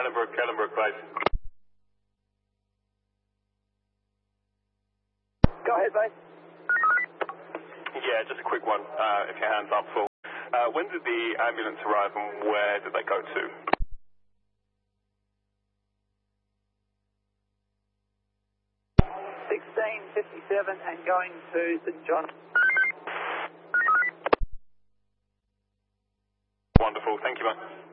Kellenbrook, please. Go ahead, mate. Yeah, just a quick one, if your hand's up full. When did the ambulance arrive and where did they go to? 16:57 and going to St John. Wonderful, thank you, mate.